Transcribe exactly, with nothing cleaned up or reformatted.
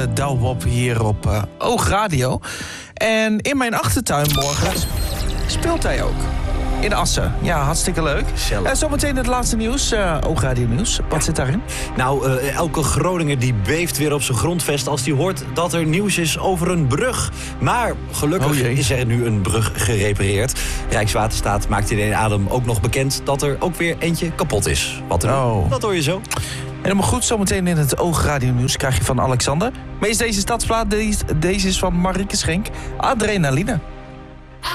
Douwop hier op uh, Oogradio. En in mijn achtertuin morgen speelt hij ook. In Assen. Ja, hartstikke leuk. Uh, zometeen het laatste nieuws. Uh, Oogradio nieuws. Wat ja. zit daarin? Nou, uh, elke Groninger die beeft weer op zijn grondvest als die hoort dat er nieuws is over een brug. Maar gelukkig oh is er nu een brug gerepareerd. Rijkswaterstaat maakt in één adem ook nog bekend dat er ook weer eentje kapot is. Wat er oh. Dat hoor je zo. Helemaal goed, zometeen in het Oogradio nieuws krijg je van Alexander. Maar is deze stadsplaat, deze, deze is van Marieke Schenk. Adrenaline.